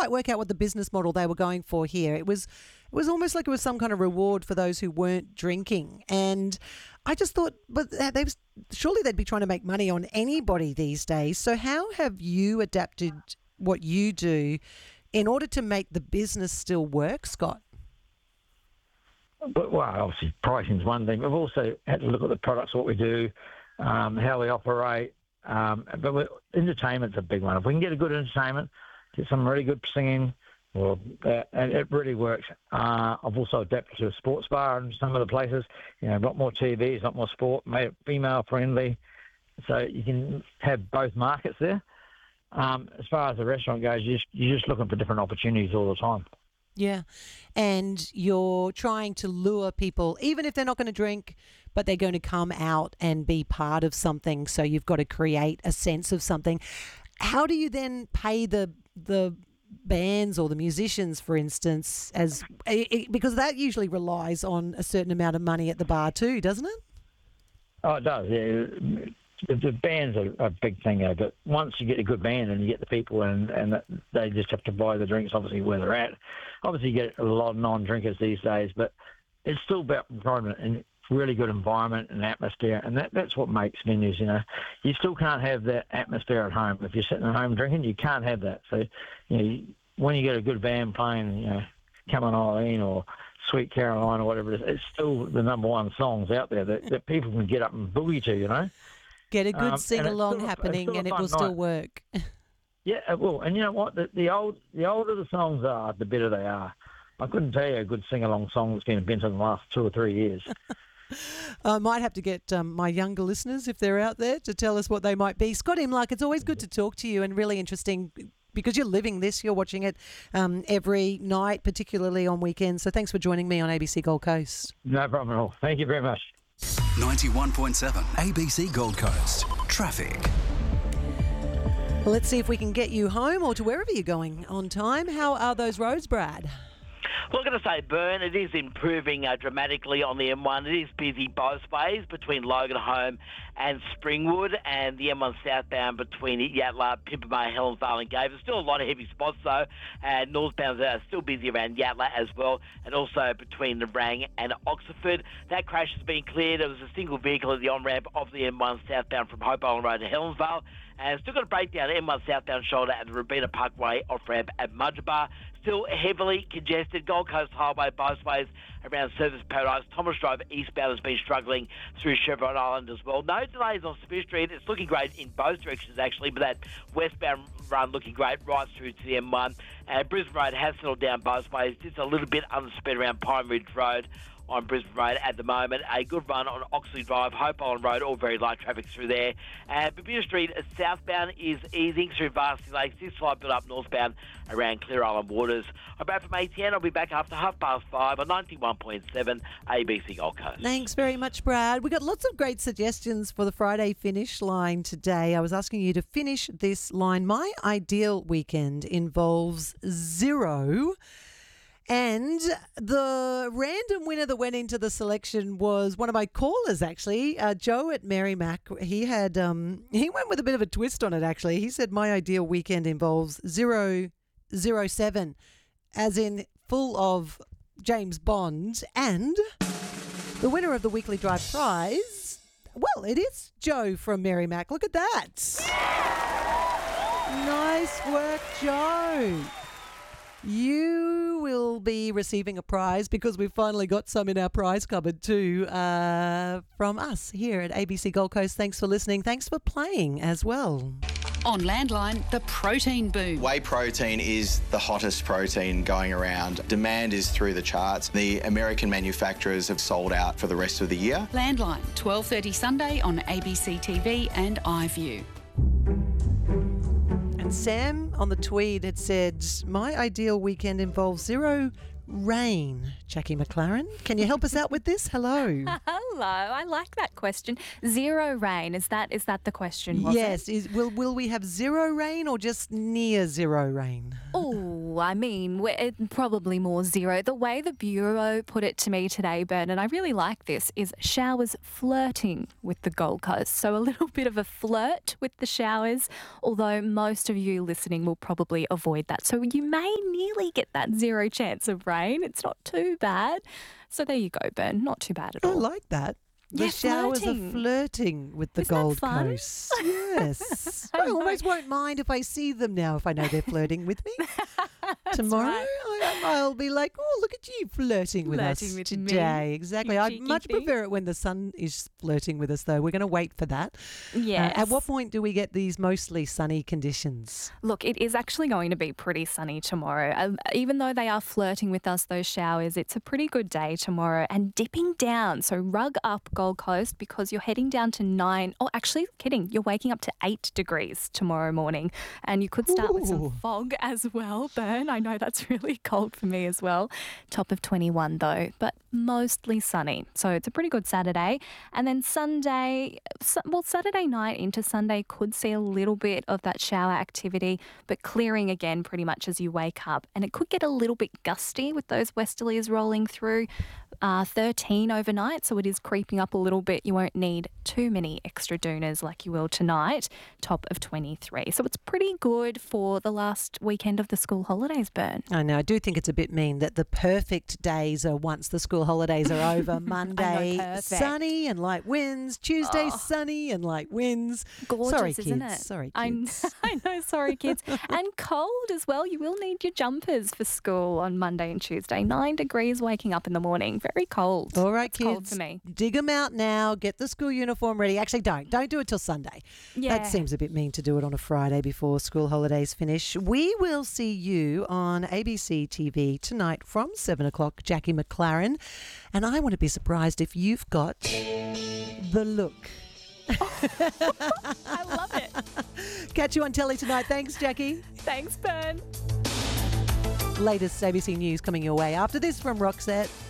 quite work out what the business model they were going for here. It was almost like it was some kind of reward for those who weren't drinking. And I just thought, but surely they'd be trying to make money on anybody these days. So how have you adapted what you do in order to make the business still work, Scott? Well, obviously pricing is one thing. We've also had to look at the products, what we do, how we operate. But entertainment's a big one. If we can get a good entertainment, get some really good singing, well, and it really works. I've also adapted to a sports bar in some of the places. You know, a lot more TVs, a lot more sport, made it female friendly, so you can have both markets there. As far as the restaurant goes, you're just looking for different opportunities all the time. Yeah, and you're trying to lure people, even if they're not going to drink, but they're going to come out and be part of something. So you've got to create a sense of something. How do you then pay the bands or the musicians, for instance, because that usually relies on a certain amount of money at the bar too, doesn't it? Oh, it does, yeah. The band's a big thing, but once you get a good band and you get the people and they just have to buy the drinks, obviously, where they're at. Obviously, you get a lot of non-drinkers these days, but it's still about environment and really good environment and atmosphere, and that's what makes venues, you know. You still can't have that atmosphere at home. If you're sitting at home drinking, you can't have that. So, you know, when you get a good band playing, you know, Come On Eileen or Sweet Caroline or whatever it is, it's still the number one songs out there that people can get up and boogie to, you know. Get a good sing-along happening and it will still work. Yeah, it will. And you know what? The older the songs are, the better they are. I couldn't tell you a good sing-along song that's been invented in the last 2 or 3 years. I might have to get my younger listeners, if they're out there, to tell us what they might be. Scott Imlach, it's always good to talk to you and really interesting because you're living this, you're watching it every night, particularly on weekends. So thanks for joining me on ABC Gold Coast. No problem at all. Thank you very much. 91.7 ABC Gold Coast. Traffic. Well, let's see if we can get you home or to wherever you're going on time. How are those roads, Brad? Well, I'm going to say, Bern, it is improving dramatically on the M1. It is busy both ways between Logan Home and Springwood, and the M1 southbound between Yatala, Pimpama, Helensvale and Gave. There's still a lot of heavy spots, though, and northbound are still busy around Yatala as well, and also between Nerang and Oxford. That crash has been cleared. There was a single vehicle at the on-ramp of the M1 southbound from Hope Island Road to Helensvale, and still got a breakdown at M1 southbound shoulder at the Robina Parkway off-ramp at Mudgebar. Still heavily congested. Gold Coast Highway both ways around Service Paradise. Thomas Drive eastbound has been struggling through Chevron Island as well. No delays on Smith Street. It's looking great in both directions, actually, but that westbound run looking great right through to the M1. And Brisbane Road has settled down both ways. Just a little bit undersped around Pine Ridge Road on Brisbane Road at the moment. A good run on Oxley Drive, Hope Island Road, all very light traffic through there. And Bermuda Street southbound is easing through Varsity Lakes. This slight build up northbound around Clear Island Waters. I'm back from ATN. I'll be back after 5:30 on 91.7 ABC Gold Coast. Thanks very much, Brad. We got lots of great suggestions for the Friday finish line today. I was asking you to finish this line. My ideal weekend involves 0. And the random winner that went into the selection was one of my callers, actually, Joe at Merrimack. He had he went with a bit of a twist on it, actually. He said my ideal weekend involves 007, as in full of James Bond. And the winner of the Weekly Drive prize, well, it is Joe from Merrimack. Look at that. Nice work, Joe. You will be receiving a prize because we've finally got some in our prize cupboard too from us here at ABC Gold Coast. Thanks for listening. Thanks for playing as well. On Landline, the protein boom. Whey protein is the hottest protein going around. Demand is through the charts. The American manufacturers have sold out for the rest of the year. Landline, 12:30 Sunday on ABC TV and iView. And Sam on the tweet had said, my ideal weekend involves 0 rain. Jackie McLaren, can you help us out with this? Hello. Hello. I like that question. 0 rain. Is that the question? Yes. Will we have 0 rain or just near 0 rain? Oh, I mean, probably more zero. The way the Bureau put it to me today, Bern, and I really like this, is showers flirting with the Gold Coast. So a little bit of a flirt with the showers, although most of you listening will probably avoid that. So you may nearly get that zero chance of rain. It's not too bad. So there you go, Bern. Not too bad at I all. like that. The Yeah, showers flirting. are flirting with the Isn't that Gold fun? Coast. Yes. I I know. almost won't mind if I see them now, if I know they're flirting with me. Tomorrow, right. I'll be like, oh, look at you flirting with us Flirting with me, today. Exactly. you I'd cheeky much thing. prefer it when the sun is flirting with us, though. We're going to wait for that. Yes. At what point do we get these mostly sunny conditions? Look, it is actually going to be pretty sunny tomorrow. Even though they are flirting with us, those showers, it's a pretty good day tomorrow and dipping down. So rug up Gold Coast because you're heading down to 9. Oh, actually, kidding. You're waking up to 8 degrees tomorrow morning and you could start with Ooh. some fog as well, Bern. I know that's really cold for me as well. Top of 21 though, but mostly sunny. So it's a pretty good Saturday. And then Sunday, Saturday night into Sunday could see a little bit of that shower activity, but clearing again pretty much as you wake up. And it could get a little bit gusty with those westerlies rolling through. 13 overnight, so it is creeping up a little bit. You won't need too many extra dooners like you will tonight. Top of 23. So it's pretty good for the last weekend of the school holidays, Bern. I know. I do think it's a bit mean that the perfect days are once the school holidays are over. Monday, perfect. sunny and light winds. Tuesday, sunny and light winds. Gorgeous, Sorry, isn't kids. it? Sorry, I kids. know, sorry, kids. And cold as well. You will need your jumpers for school on Monday and Tuesday. 9 degrees waking up in the morning. Very cold. All right, It's kids. cold for me. Dig them out now. Get the school uniform ready. Actually, don't do it till Sunday. Yeah. That seems a bit mean to do it on a Friday before school holidays finish. We will see you on ABC TV tonight from 7 o'clock. Jackie McLaren, and I want to be surprised if you've got the look. I love it. Catch you on telly tonight. Thanks, Jackie. Thanks, Bern. Latest ABC News coming your way after this from Roxette.